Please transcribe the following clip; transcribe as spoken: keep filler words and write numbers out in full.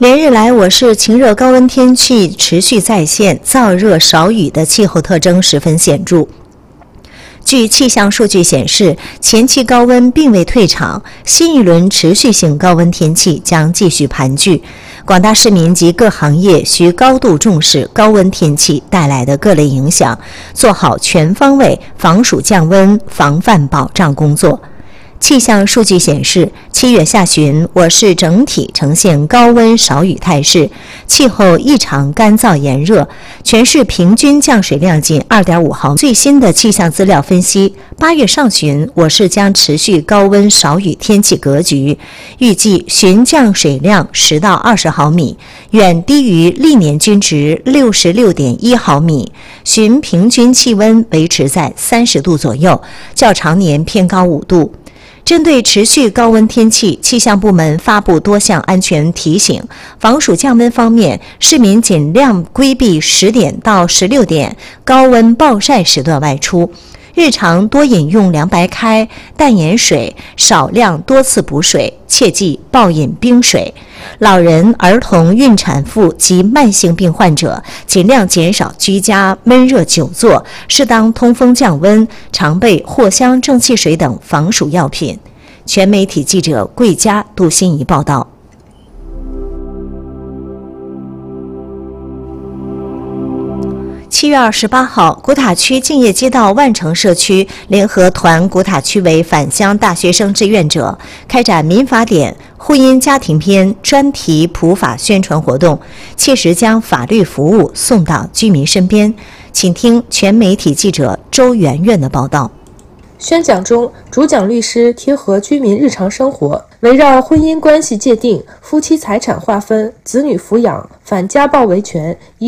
连日来，我市晴热高温天气持续再现，燥热少雨的气候特征十分显著。据气象数据显示，前期高温并未退场，新一轮持续性高温天气将继续盘踞。广大市民及各行业需高度重视高温天气带来的各类影响，做好全方位防暑降温、防范保障工作。气象数据显示，七月下旬，我市整体呈现高温少雨态势，气候异常干燥炎热，全市平均降水量近 二点五毫米。最新的气象资料分析，八月上旬，我市将持续高温少雨天气格局，预计旬降水量十到二十毫米，远低于历年均值六十六点一毫米，旬平均气温维持在三十度左右，较常年偏高五度。针对持续高温天气，气象部门发布多项安全提醒。防暑降温方面，市民尽量规避十点到十六点高温暴晒时段外出，日常多饮用凉白开、淡盐水，少量多次补水，切忌暴饮冰水。老人、儿童、孕产妇及慢性病患者尽量减少居家闷热久坐，适当通风降温，常备藿香正气水等防暑药品。全媒体记者桂佳、杜欣怡报道。七月二十八号，古塔区敬业街道万城社区联合团古塔区委返乡大学生志愿者开展民法典婚姻家庭篇专题普法宣传活动，切实将法律服务送到居民身边。请听全媒体记者周媛媛的报道。 宣讲中，主讲律师贴合居民日常生活，围绕婚姻关系界定、夫妻财产划分、子女抚养、反家暴维权、